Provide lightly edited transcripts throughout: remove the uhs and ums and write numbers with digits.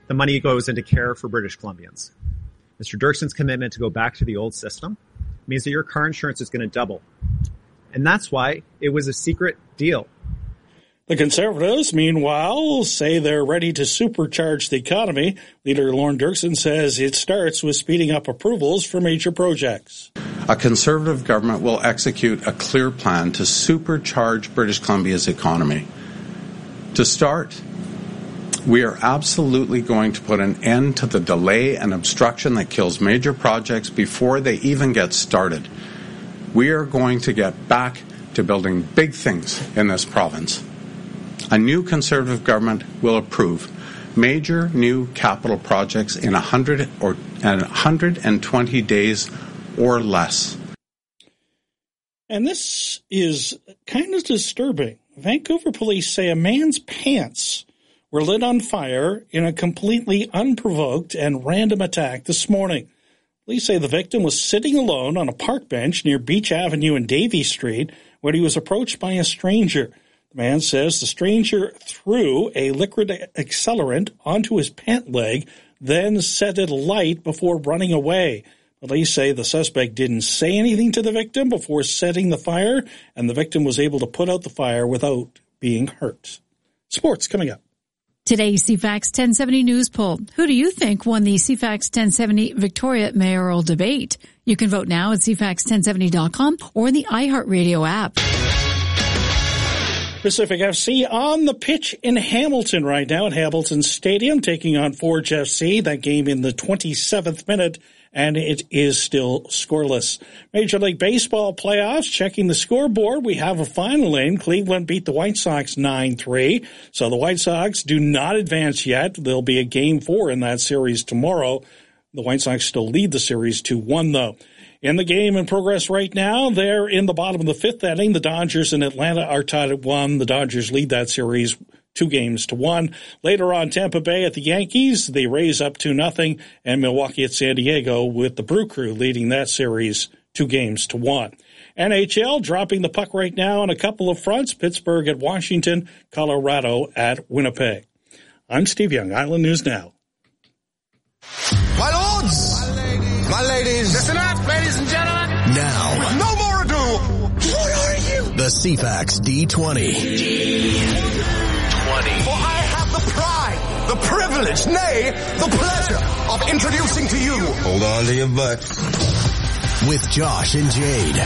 the money goes into care for British Columbians. Mr. Dirksen's commitment to go back to the old system means that your car insurance is going to double. And that's why it was a secret deal. The Conservatives, meanwhile, say they're ready to supercharge the economy. Leader Lorne Dirksen says it starts with speeding up approvals for major projects. A Conservative government will execute a clear plan to supercharge British Columbia's economy. To start, we are absolutely going to put an end to the delay and obstruction that kills major projects before they even get started. We are going to get back to building big things in this province. A new Conservative government will approve major new capital projects in 120 days or less. And this is kind of disturbing. Vancouver police say a man's pants were lit on fire in a completely unprovoked and random attack this morning. Police say the victim was sitting alone on a park bench near Beach Avenue and Davie Street when he was approached by a stranger. The man says the stranger threw a liquid accelerant onto his pant leg, then set it alight before running away. Police say the suspect didn't say anything to the victim before setting the fire, and the victim was able to put out the fire without being hurt. Sports coming up. Today's CFAX 1070 News Poll. Who do you think won the CFAX 1070 Victoria mayoral debate? You can vote now at CFAX1070.com or in the iHeartRadio app. Pacific FC on the pitch in Hamilton right now at Hamilton Stadium, taking on Forge FC. That game in the 27th minute, and it is still scoreless. Major League Baseball playoffs, checking the scoreboard. We have a final in. Cleveland beat the White Sox 9-3. So the White Sox do not advance yet. There'll be a game 4 in that series tomorrow. The White Sox still lead the series 2-1, though. In the game in progress right now, they're in the bottom of the 5th inning. The Dodgers and Atlanta are tied at 1. The Dodgers lead that series 2-1. Later on, Tampa Bay at the Yankees. The Rays up 2-0. And Milwaukee at San Diego with the Brew Crew leading that series 2-1. NHL dropping the puck right now on a couple of fronts. Pittsburgh at Washington, Colorado at Winnipeg. I'm Steve Young, Island News Now. My lords! My ladies! Listen up, ladies and gentlemen! Now, with no more ado, what are you? The CFAX D20. For I have the pride, the privilege, nay, the pleasure of introducing to you. Hold on to your butts. With Josh and Jade.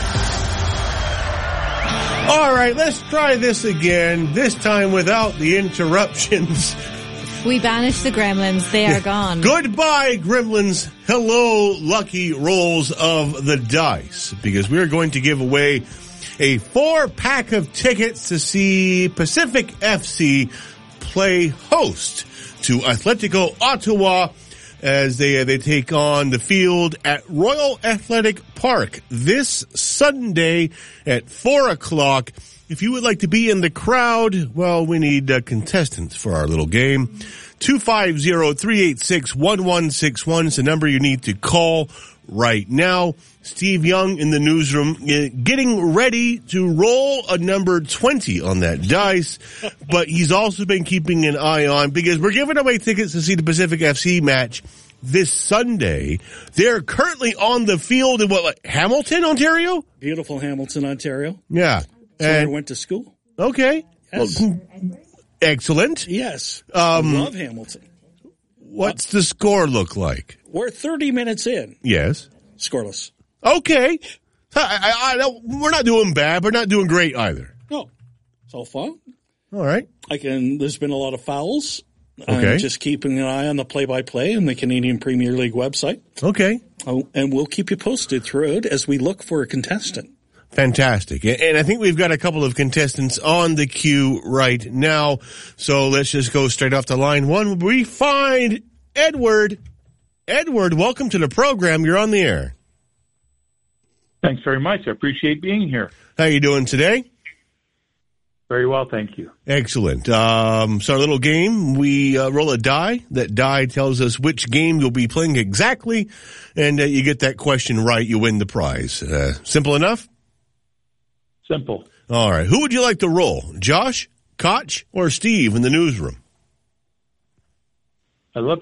All right, let's try this again, this time without the interruptions. We banished the gremlins. They are gone. Goodbye, gremlins. Hello, lucky rolls of the dice. Because we're going to give away a 4-pack of tickets to see Pacific FC play host to Atletico Ottawa as they take on the field at Royal Athletic Park this Sunday at 4 o'clock. If you would like to be in the crowd, well, we need contestants for our little game. 250-386-1161 is the number you need to call right now. Steve Young in the newsroom getting ready to roll a number 20 on that dice, but he's also been keeping an eye on, because we're giving away tickets to see the Pacific FC match this Sunday. They're currently on the field in Hamilton, Ontario? Beautiful Hamilton, Ontario. Yeah. So I went to school. Okay. Yes. Well, excellent. Yes. I love Hamilton. What's the score look like? We're 30 minutes in. Yes. Scoreless. Okay. We're not doing bad. We're not doing great either. No. It's all fun. All right. There's been a lot of fouls. Okay. I'm just keeping an eye on the play-by-play on the Canadian Premier League website. Okay. And we'll keep you posted throughout as we look for a contestant. Fantastic. And I think we've got a couple of contestants on the queue right now. So let's just go straight off to line one. We find Edward. Edward, welcome to the program. You're on the air. Thanks very much. I appreciate being here. How you doing today? Very well, thank you. Excellent. So our little game, we roll a die. That die tells us which game you'll be playing exactly, and you get that question right, you win the prize. Simple enough? Simple. All right. Who would you like to roll? Josh, Koch, or Steve in the newsroom? I love